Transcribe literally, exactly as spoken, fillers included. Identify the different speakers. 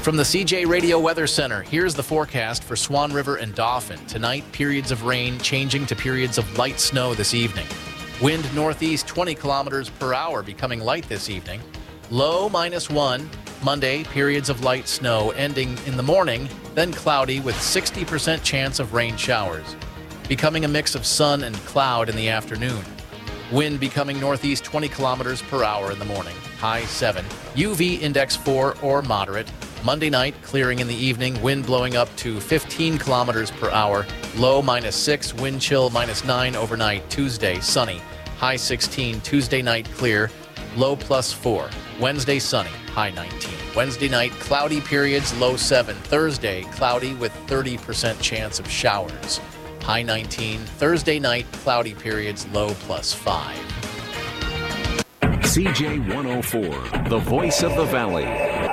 Speaker 1: From the C J Radio Weather Center, here's the forecast for Swan River and Dauphin. Tonight, periods of rain changing to periods of light snow this evening. Wind northeast twenty kilometers per hour, becoming light this evening. Low minus one. Monday, periods of light snow ending in the morning, then cloudy with sixty percent chance of rain showers. Becoming a mix of sun and cloud in the afternoon. Wind becoming northeast twenty kilometers per hour in the morning, high seven. U V index four or moderate. Monday night, clearing in the evening, wind blowing up to fifteen kilometers per hour, low minus six, wind chill minus nine overnight. Tuesday, sunny, high sixteen. Tuesday night, clear, low plus four. Wednesday, sunny, high nineteen. Wednesday night, cloudy periods, low seven. Thursday, cloudy with thirty percent chance of showers, high nineteen. Thursday night, cloudy periods, low plus five.
Speaker 2: C J one oh four, the voice of the Valley.